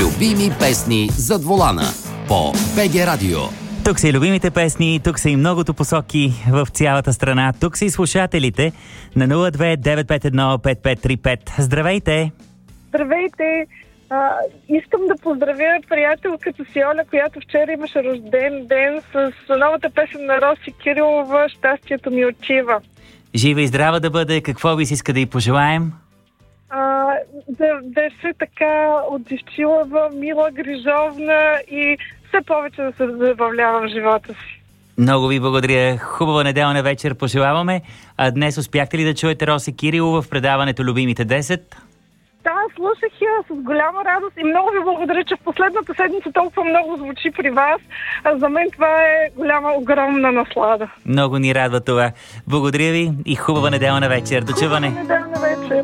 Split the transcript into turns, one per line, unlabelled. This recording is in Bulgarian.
Любими песни зад волана по БГ Радио.
Тук са и любимите песни, тук са и многото посоки в цялата страна. Тук са и слушателите на 02-951-5535. Здравейте!
Здравейте! Искам да поздравя приятелката си Оля, която вчера имаше рожден ден с новата песен на Роси Кирилова "Щастието ми отива".
Жива и здрава да бъде. Какво ви се иска да й пожелаем?
Да е все така отзивчилава, мила, грижовна и все повече да се забавлява в живота си.
Много ви благодаря. Хубава неделна вечер пожелаваме. А днес успяхте ли да чуете Роси Кирилова в предаването "Любимите 10"?
Да, слушах я с голяма радост и много ви благодаря, че в последната седмица толкова много звучи при вас. За мен това е огромна наслада.
Много ни радва това. Благодаря ви и хубава неделна вечер. До чуване.
Хубава неделна вечер.